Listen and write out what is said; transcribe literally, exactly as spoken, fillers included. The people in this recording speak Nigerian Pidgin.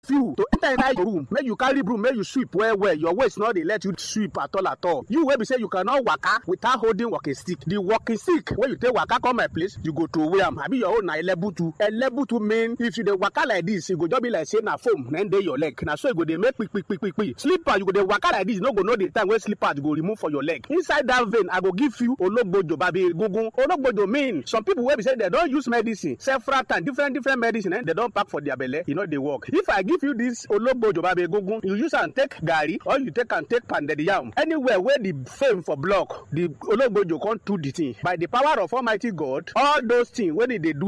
you to enter inside your room make you carry broom make you sweep well well your waist no dey let you sweep at all at all you wey be say you cannot waka without holding walking stick the walking stick wey you take waka come my place you go throway am abi your own na elebutu elebutu mean if you dey waka like this e go just be like say na foam na dey your leg na so e go dey make kpikpikpikpi slipper you go dey waka like this you no go know the time wey slipper go remove for your leg inside that vein I go give you ologbojo babi egungun ologbojo mean some people wey be say dem don use medicine several times different different medicine eh, dem don pack for their belle e no dey work if I give you this ologbojo babi egungun you use am take garri or you take am take pounded yam anywhere wey the fame for block the ologbojo come do the thing by the power of Almighty God all those things wey dey dey do